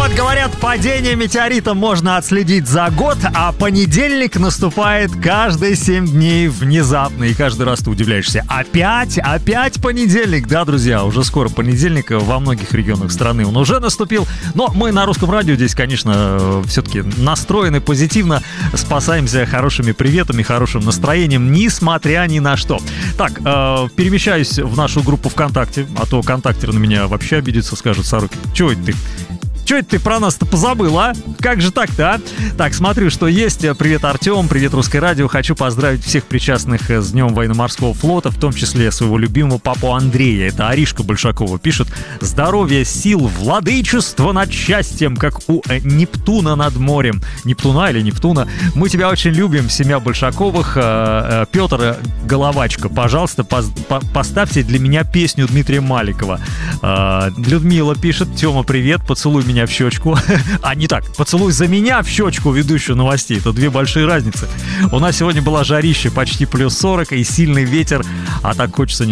Вот говорят, падение метеорита можно отследить за год, а понедельник наступает каждые 7 дней внезапно. И каждый раз ты удивляешься. Опять понедельник. Да, друзья, уже скоро понедельник. Во многих регионах страны он уже наступил. Но мы на Русском радио здесь, конечно, все-таки настроены позитивно. Спасаемся хорошими приветами, хорошим настроением, несмотря ни на что. Так, перемещаюсь в нашу группу ВКонтакте, а то контактер на меня вообще обидится, скажет: Сорокин, чего это ты? Чё это ты про нас-то позабыл, а? Как же так-то, а? Так, смотрю, что есть. Привет, Артем, привет, Русское радио. Хочу поздравить всех причастных с Днем военно-морского флота, в том числе своего любимого папу Андрея. Это Аришка Большакова пишет: здоровья, сил, владычества над счастьем, как у Нептуна над морем. Нептуна или Нептуна. Мы тебя очень любим, семья Большаковых. Петр Головачка, пожалуйста, поставьте для меня песню Дмитрия Маликова. Людмила пишет: Тёма, привет, поцелуй меня в щечку. А, не так, поцелуй за меня в щечку ведущую новостей. Это две большие разницы. У нас сегодня была жарища, почти плюс 40 и сильный ветер. А так хочется